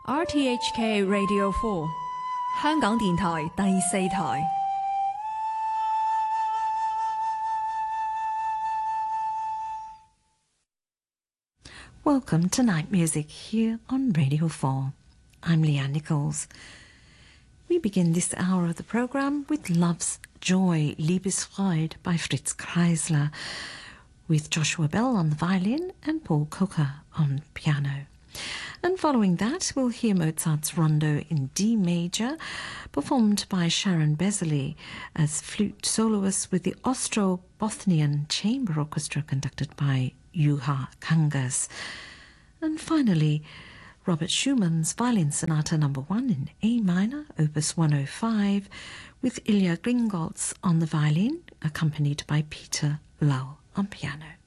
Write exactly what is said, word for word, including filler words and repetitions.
R T H K Radio four 香港電台第四台。 Welcome to Night Music here on Radio four. I'm Leanne Nichols. We begin this hour of the programme with Love's Joy, Liebesfreude by Fritz Kreisler, with Joshua Bell on the violin and Paul Coker on piano. And following that, we'll hear Mozart's Rondo in D major, performed by Sharon Besley as flute soloist with the Austro-Bothnian Chamber Orchestra conducted by Juha Kangas. And finally, Robert Schumann's Violin Sonata number one in A minor, opus one oh five, with Ilya Gringolz on the violin, accompanied by Peter Lau on piano.